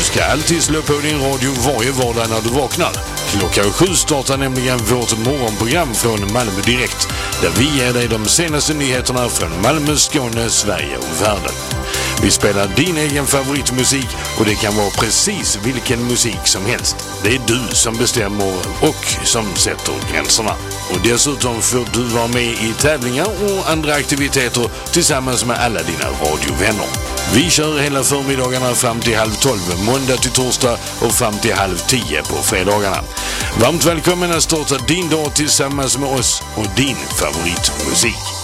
ska alltid slå på din radio varje vardag när du vaknar. Klockan 7 startar nämligen vårt morgonprogram från Malmö Direkt, där vi ger dig de senaste nyheterna från Malmö, Skåne, Sverige och världen. Vi spelar din egen favoritmusik och det kan vara precis vilken musik som helst. Det är du som bestämmer och som sätter gränserna. Och dessutom får du vara med i tävlingar och andra aktiviteter tillsammans med alla dina radiovänner. Vi kör hela förmiddagarna fram till 11:30 måndag till torsdag och fram till 9:30 på fredagarna. Varmt välkommen att starta din dag tillsammans med oss och din favoritmusik.